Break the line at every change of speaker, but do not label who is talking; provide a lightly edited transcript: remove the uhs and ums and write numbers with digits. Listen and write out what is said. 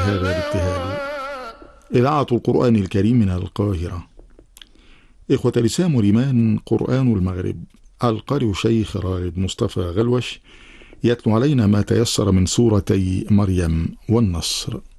هذا الابتهال إذاعة القرآن الكريم من القاهرة. إخوة لسان ريمان قرآن المغرب، القارئ شيخ رائد مصطفى غلوش يتلو علينا ما تيسر من سورتي مريم والنصر.